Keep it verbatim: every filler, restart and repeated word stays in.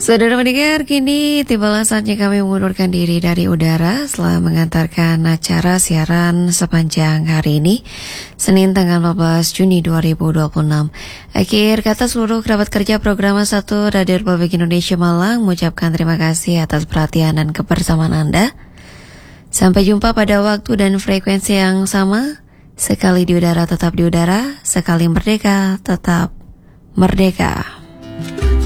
Saudara mendengar, kini tibalah saatnya kami mengundurkan diri dari udara setelah mengantarkan acara siaran sepanjang hari ini, Senin tanggal empat belas Juni dua ribu dua puluh enam. Akhir kata seluruh kerabat kerja program satu Radio Republik Indonesia Malang mengucapkan terima kasih atas perhatian dan kebersamaan Anda. Sampai jumpa pada waktu dan frekuensi yang sama. Sekali di udara tetap di udara, sekali merdeka tetap merdeka.